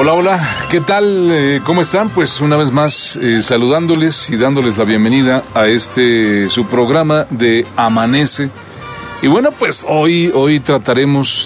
Hola, hola, ¿qué tal? ¿Cómo están? Pues una vez más saludándoles y dándoles la bienvenida a su programa de Amanece. Y bueno, pues hoy trataremos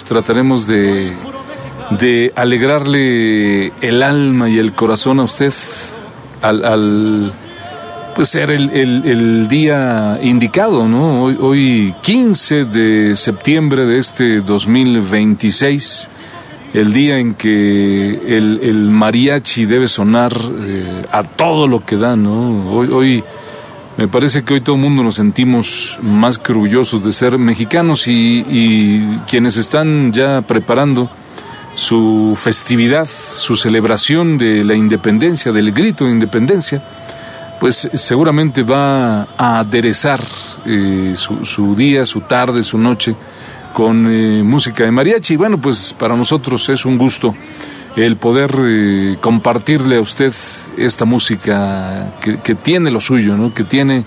de alegrarle el alma y el corazón a usted al pues ser el día indicado, ¿no? Hoy 15 de septiembre de este 2026, el día en que el mariachi debe sonar a todo lo que da, ¿no? Hoy me parece que hoy todo el mundo nos sentimos más que orgullosos de ser mexicanos y quienes están ya preparando su festividad, su celebración de la independencia, del grito de independencia, pues seguramente va a aderezar su día, su tarde, su noche con música de mariachi. Y bueno, pues para nosotros es un gusto el poder compartirle a usted esta música que tiene lo suyo, ¿no? Que tiene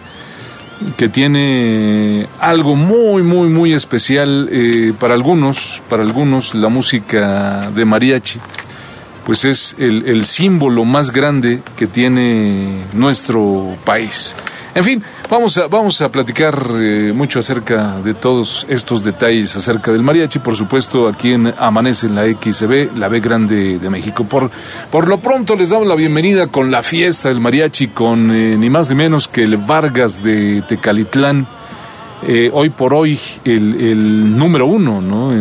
algo muy, muy, muy especial para algunos la música de mariachi. Pues es el símbolo más grande que tiene nuestro país. En fin, vamos a platicar mucho acerca de todos estos detalles acerca del mariachi, por supuesto, aquí en Amanece en la XB, la B grande de México. Por lo pronto les damos la bienvenida con la fiesta del mariachi, con ni más ni menos que el Vargas de Tecalitlán, hoy por hoy el número uno, ¿no?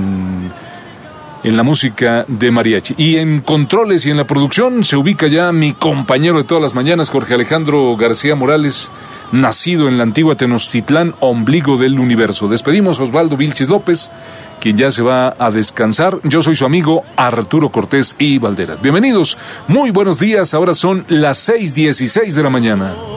En la música de mariachi. Y en controles y en la producción se ubica ya mi compañero de todas las mañanas, Jorge Alejandro García Morales, nacido en la antigua Tenochtitlán, ombligo del universo. Despedimos a Osvaldo Vilchis López, quien ya se va a descansar. Yo soy su amigo Arturo Cortés y Valderas. Bienvenidos, muy buenos días, ahora son las 6:16 de la mañana.